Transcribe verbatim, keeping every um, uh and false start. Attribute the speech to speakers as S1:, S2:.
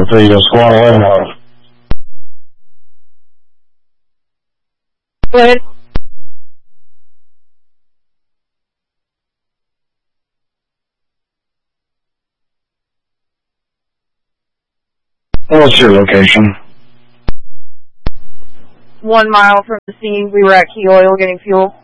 S1: at the uh, Squaw Warehouse.
S2: Go ahead.
S1: What's your location?
S2: One mile from the scene. We were at Key Oil getting fuel.